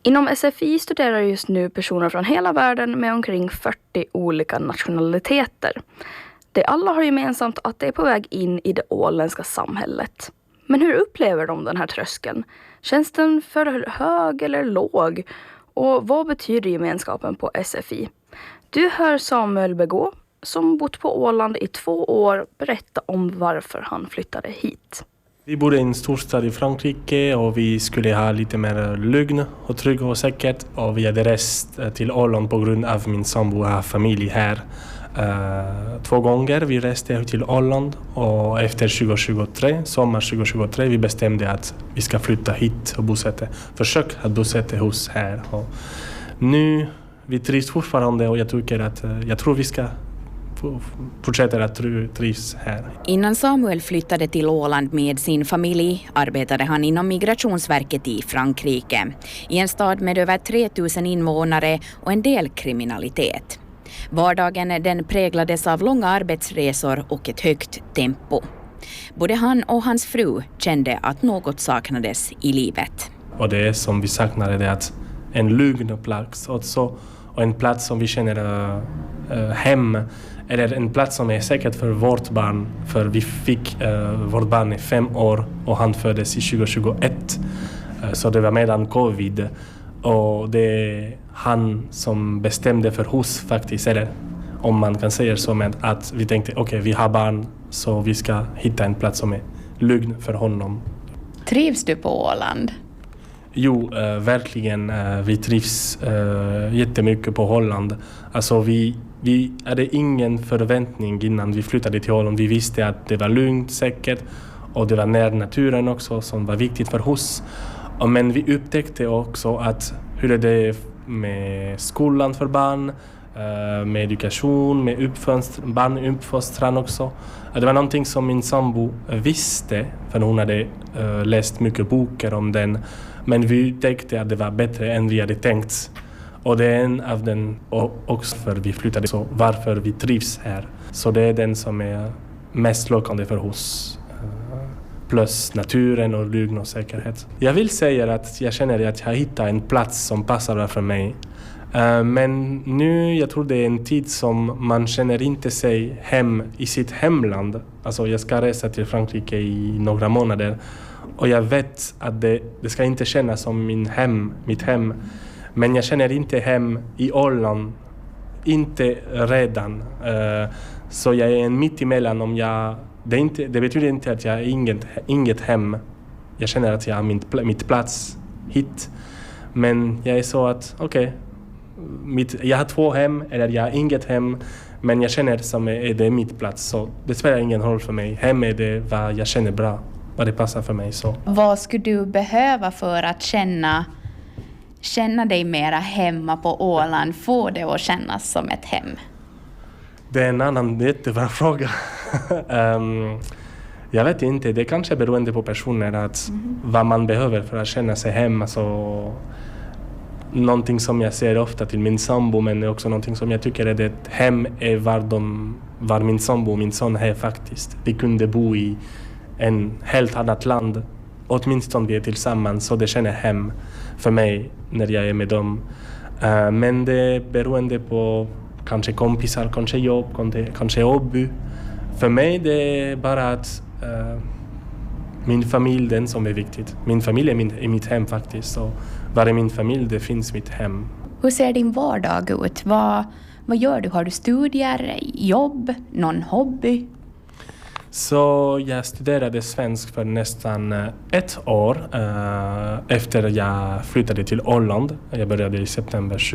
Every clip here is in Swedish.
Inom SFI studerar just nu personer från hela världen med omkring 40 olika nationaliteter. De alla har gemensamt att de är på väg in i det åländska samhället. Men hur upplever de den här tröskeln? Känns den för hög eller låg? Och vad betyder gemenskapen på SFI? Du hör Samuel Begå, som bott på Åland i 2 år, berätta om varför han flyttade hit. Vi bodde i en storstad i Frankrike och vi skulle ha lite mer lugn och trygg och säkert. Och vi hade rest till Åland på grund av min sambo har familj här. 2 gånger vi reste till Åland och efter 2023, sommar 2023, vi bestämde att vi ska flytta hit och försöka att bosätta oss här. Och nu vi trivs fortfarande och jag tror vi ska fortsätter att trivs här. Innan Samuel flyttade till Åland med sin familj arbetade han inom Migrationsverket i Frankrike, i en stad med över 3000 invånare och en del kriminalitet. Vardagen den präglades av långa arbetsresor och ett högt tempo. Både han och hans fru kände att något saknades i livet. Och det som vi saknade är att en lugn plats också, och en plats som vi känner hem, eller en plats som är säkert för vårt barn, för vi fick vårt barn i 5 år och han föddes i 2021, så det var medan covid, och det är han som bestämde för oss faktiskt, eller om man kan säga så, med att vi tänkte okej, vi har barn så vi ska hitta en plats som är lugn för honom. Trivs du på Åland? Jo, verkligen. Vi trivs jättemycket på Åland. Alltså vi hade ingen förväntning innan vi flyttade till Åland. Vi visste att det var lugnt, säkert, och det var nära naturen också som var viktigt för oss. Men vi upptäckte också att hur är det med skolan för barn, med edukation, med barnuppfostran också. Det var någonting som min sambo visste, för hon hade läst mycket böcker om den. Men vi tänkte att det var bättre än vi hade tänkt. Och det är en av den också för vi flyttade, så varför vi trivs här. Så det är den som är mest lockande för oss. Plus naturen och lugn och säkerhet. Jag vill säga att jag känner att jag hittar en plats som passar för mig. Men nu, jag tror det är en tid som man känner inte sig hem i sitt hemland. Alltså jag ska resa till Frankrike i några månader. Och jag vet att det ska inte kännas som mitt hem. Men jag känner inte hem i Åland. Inte redan. Så jag är en mitt emellan. Det betyder inte att jag är inget hem. Jag känner att jag har mitt plats hit. Men jag är så att okej. Jag har 2 hem, eller jag har inget hem. Men jag känner som är det mitt plats. Så det spelar ingen roll för mig. Hem är det vad jag känner bra. Vad det passar för mig. Så. Vad skulle du behöva för att känna dig mera hemma på Åland? Få det att kännas som ett hem? Det är en annan jättebra fråga. Jag vet inte. Det kanske beroende på personer. Att vad man behöver för att känna sig hemma. Så någonting som jag ser ofta till min sambo, men också någonting som jag tycker är ett hem är var min sambo och min son är faktiskt. Vi kunde bo i en helt annat land. Åtminstone vi är tillsammans, så det känner hem för mig när jag är med dem. Men det är beroende på kanske kompisar, kanske jobb, kanske hobby. För mig det är bara att min familj den som är viktigt. Min familj är mitt hem faktiskt. Så var är min familj, det finns mitt hem. Hur ser din vardag ut? Vad gör du? Har du studier, jobb, någon hobby? Så jag studerade svensk för nästan 1 år efter jag flyttade till Åland. Jag började i september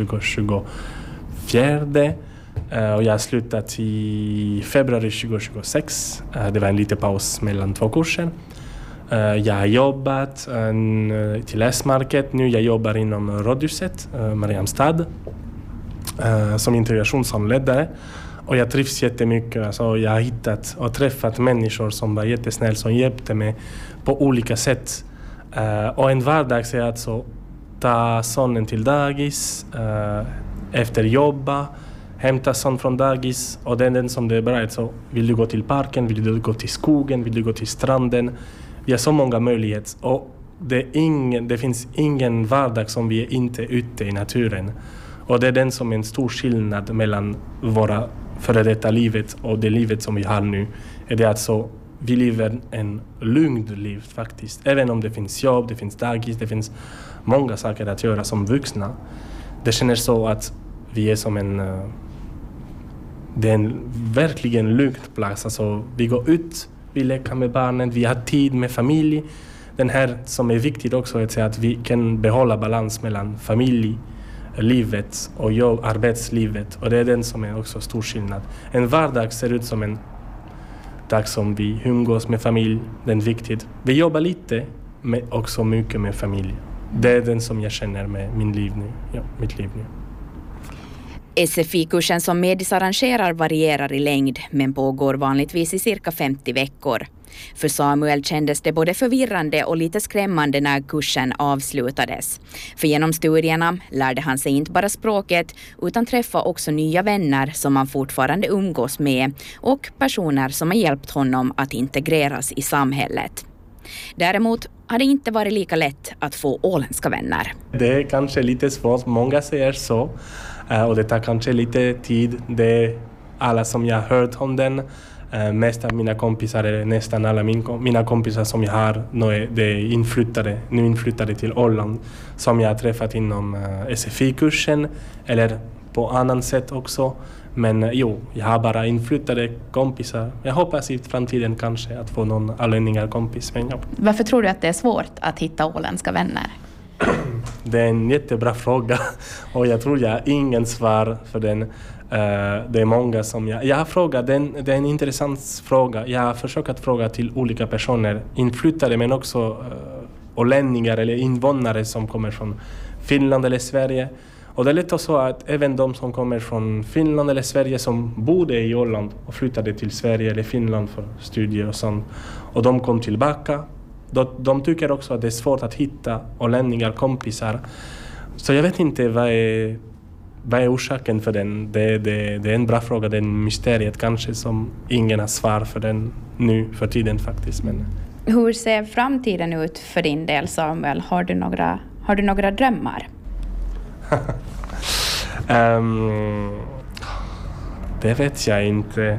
2024 och jag slutade i februari 2026. Det var en liten paus mellan 2 kurser. Jag har jobbat till S-market. Nu jag jobbar inom Rådhuset, Mariamstad, som integrationshandledare. Och jag trivs jättemycket. Alltså jag har hittat och träffat människor som var jättesnälla, som hjälpte mig på olika sätt. Och en vardag är alltså ta sonen till dagis, efter jobba, hämta son från dagis. Och det är den som det är bra. Så vill du gå till parken, vill du gå till skogen, vill du gå till stranden. Vi har så många möjligheter. Och det finns ingen vardag som vi är inte ute i naturen. Och det är den som är en stor skillnad mellan våra före detta livet och det livet som vi har nu. Är det alltså vi lever en lugnt liv faktiskt. Även om det finns jobb, det finns dagis, det finns många saker att göra som vuxna. Det känns så att vi är som det är en verkligen lugnt plats. Alltså, vi går ut, vi leker med barnen, vi har tid med familj. Den här som är viktigt också är att vi kan behålla balans mellan familjelivet och arbetslivet. Och det är den som är också stor skillnad. En vardag ser ut som en dag som vi umgås med familj. Den är viktigt. Vi jobbar lite, men också mycket med familj. Det är den som jag känner med mitt liv nu. SFI-kursen som Medis arrangerar varierar i längd men pågår vanligtvis i cirka 50 veckor. För Samuel kändes det både förvirrande och lite skrämmande när kursen avslutades. För genom studierna lärde han sig inte bara språket utan träffa också nya vänner som han fortfarande umgås med och personer som har hjälpt honom att integreras i samhället. Däremot har det inte varit lika lätt att få åländska vänner. Det är kanske lite svårt, många säger så. Och det tar kanske lite tid. Det är alla som jag har hört om den. Mest av mina kompisar, är nästan alla mina kompisar som jag har nu är inflyttade till Åland. Som jag har träffat inom SFI-kursen eller på annan sätt också. Men jag har bara inflyttade kompisar. Jag hoppas i framtiden kanske att få någon allänningarkompis. Varför tror du att det är svårt att hitta åländska vänner? Det är en jättebra fråga och jag tror jag har ingen svar för den. Det är många som jag har frågat, det är en intressant fråga. Jag har försökt att fråga till olika personer, inflyttade men också ålänningar eller invånare som kommer från Finland eller Sverige. Och det är lätt så att även de som kommer från Finland eller Sverige som bodde i Åland och flyttade till Sverige eller Finland för studier och sånt. Och de kom tillbaka. De tycker också att det är svårt att hitta ålänningar kompisar. Så jag vet inte vad är orsaken för den. Det är en bra fråga, det är en mysteriet kanske som ingen har svar för den nu för tiden faktiskt. Men... Hur ser framtiden ut för din del, Samuel? Har du några drömmar? Det vet jag inte.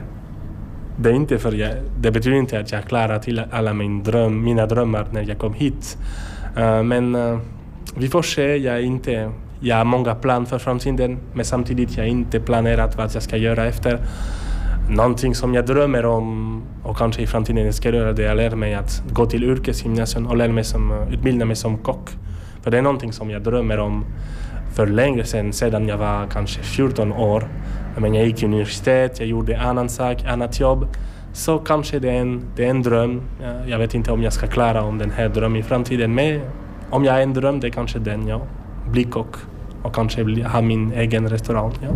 Det betyder inte att jag klarar till alla mina drömmar när jag kom hit. Men vi får se. Jag har många planer för framtiden, men samtidigt jag inte planerat vad jag ska göra efter. Någonting som jag drömmer om och kanske i framtiden jag ska göra det är att lära mig att gå till yrkesgymnasium och utbilda mig som kock. För det är någonting som jag drömmer om för längre sedan jag var kanske 14 år. Men jag gick i universitet, jag gjorde annat jobb. Så kanske det är en dröm. Jag vet inte om jag ska klara om den här drömmen i framtiden. Men om jag är en dröm, det är kanske den, bli kock och kanske ha min egen restaurang. Ja.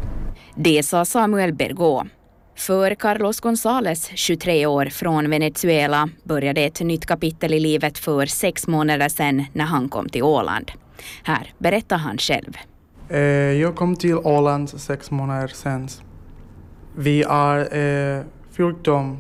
Det sa Samuel Bergå. För Carlos González, 23 år från Venezuela, började ett nytt kapitel i livet för 6 månader sedan när han kom till Åland. Här berättar han själv. Jag kom till Åland 6 månader sedan. Vi är 14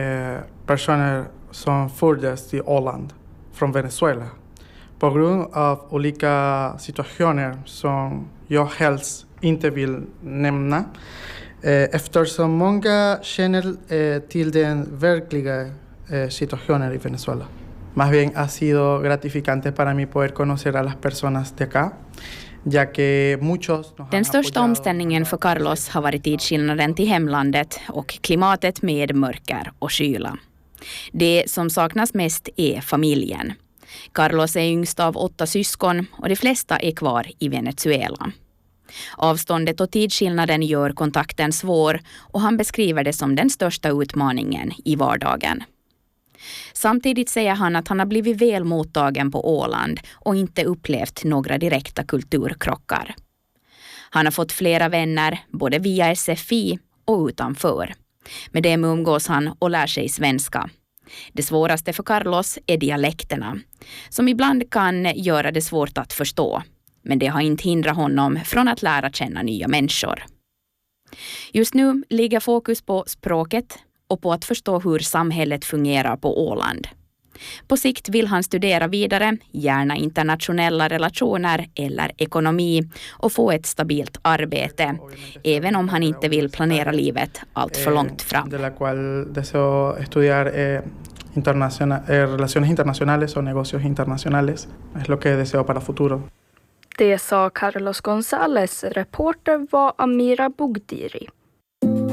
personer som föddes till Åland från Venezuela. På grund av olika situationer som jag helst inte vill nämna. Eftersom många känner till den verkliga situationen i Venezuela. Más bien ha sido gratificante para mí poder conocer a las personas de acá, ya que muchos nos Den största omställningen för Carlos har varit tidsskillnaden till hemlandet och klimatet med mörker och kyla. Det som saknas mest är familjen. Carlos är yngst av 8 syskon och de flesta är kvar i Venezuela. Avståndet och tidsskillnaden gör kontakten svår och han beskriver det som den största utmaningen i vardagen. Samtidigt säger han att han har blivit väl mottagen på Åland och inte upplevt några direkta kulturkrockar. Han har fått flera vänner både via SFI och utanför. Med dem umgås han och lär sig svenska. Det svåraste för Carlos är dialekterna, som ibland kan göra det svårt att förstå. Men det har inte hindrat honom från att lära känna nya människor. Just nu ligger fokus på språket och på att förstå hur samhället fungerar på Åland. På sikt vill han studera vidare, gärna internationella relationer eller ekonomi och få ett stabilt arbete, även om han inte vill planera livet allt för långt fram. De la cual deseo estudiar relaciones internacionales o negocios internacionales. Es lo que deseo para futuro. Det sa Carlos González. Reporter var Amira Bugdiri.